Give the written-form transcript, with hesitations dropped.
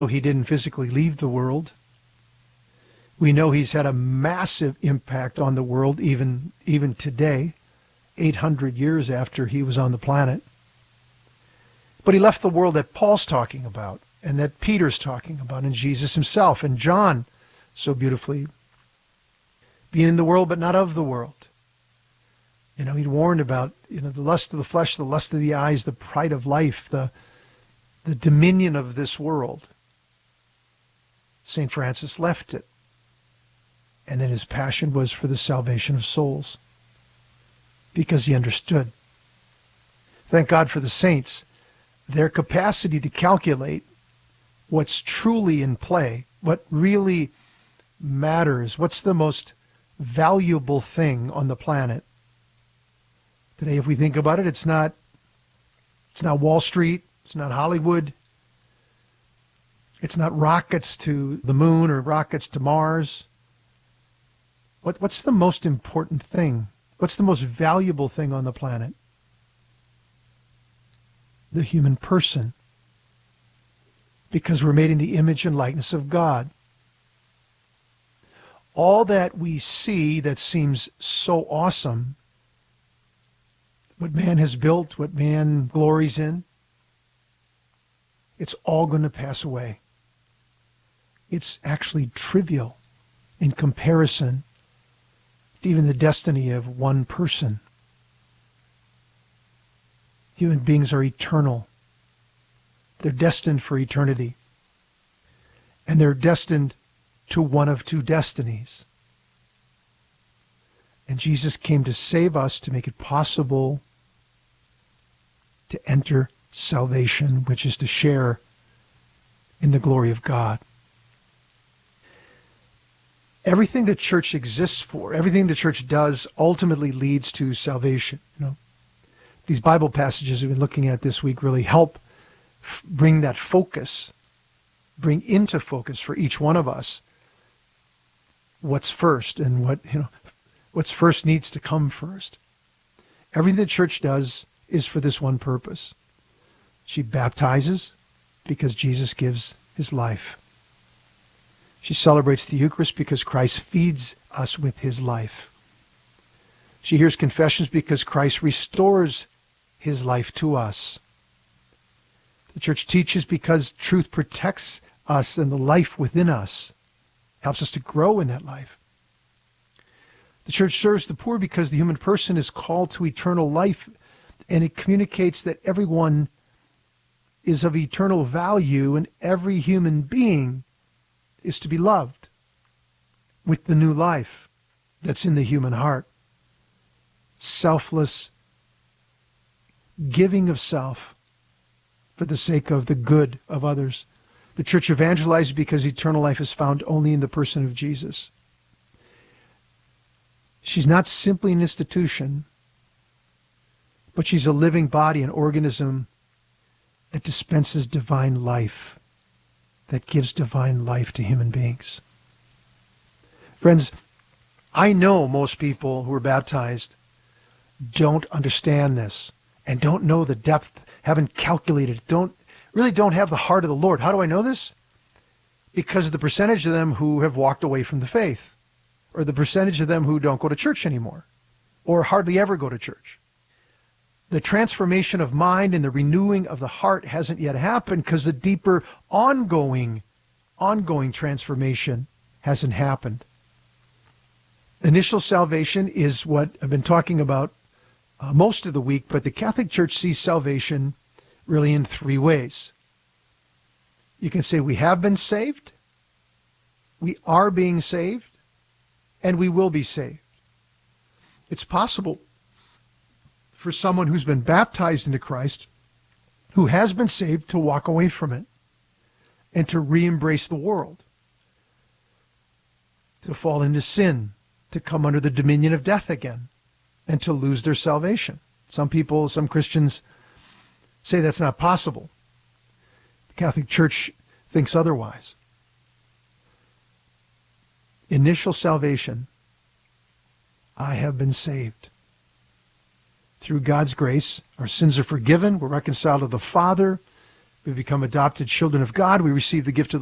He didn't physically leave the world. We know he's had a massive impact on the world even today, 800 years after he was on the planet. But he left the world that Paul's talking about and that Peter's talking about and Jesus himself and John so beautifully. Be in the world but not of the world. He'd warned about the lust of the flesh, the lust of the eyes, the pride of life, the dominion of this world. St. Francis left it. And then his passion was for the salvation of souls because he understood. Thank God for the saints. Their capacity to calculate what's truly in play, what really matters, what's the most valuable thing on the planet. Today, if we think about it, it's not Wall Street, it's not Hollywood, it's not rockets to the moon or rockets to Mars. What's the most important thing? What's the most valuable thing on the planet? The human person. Because we're made in the image and likeness of God. All that we see that seems so awesome, what man has built, what man glories in, it's all going to pass away. It's actually trivial in comparison to even the destiny of one person. Human beings are eternal. They're destined for eternity. And they're destined to one of two destinies. And Jesus came to save us, to make it possible to enter salvation, which is to share in the glory of God. Everything the church exists for, everything the church does ultimately leads to salvation. These Bible passages we've been looking at this week really help bring that focus, bring into focus for each one of us what's first and what's first needs to come first. Everything the church does is for this one purpose. She baptizes because Jesus gives his life. She celebrates the Eucharist because Christ feeds us with his life. She hears confessions because Christ restores his life to us. The church teaches because truth protects us and the life within us helps us to grow in that life. The church serves the poor because the human person is called to eternal life, and it communicates that everyone is of eternal value and every human being is to be loved with the new life that's in the human heart. Selfless giving of self for the sake of the good of others. The church evangelizes because eternal life is found only in the person of Jesus. She's not simply an institution, but she's a living body, an organism that dispenses divine life, that gives divine life to human beings. Friends, I know most people who are baptized don't understand this and don't know the depth, haven't calculated, don't have the heart of the Lord. How do I know this? Because of the percentage of them who have walked away from the faith, or the percentage of them who don't go to church anymore, or hardly ever go to church. The transformation of mind and the renewing of the heart hasn't yet happened because the deeper ongoing transformation hasn't happened. Initial salvation is what I've been talking about most of the week, but the Catholic Church sees salvation really in three ways. You can say we have been saved, we are being saved, and we will be saved. It's possible for someone who's been baptized into Christ, who has been saved, to walk away from it and to re-embrace the world, to fall into sin, to come under the dominion of death again, and to lose their salvation. Some Christians say that's not possible. The Catholic Church thinks otherwise. Initial salvation, I have been saved. Through God's grace, our sins are forgiven. We're reconciled to the Father. We become adopted children of God. We receive the gift of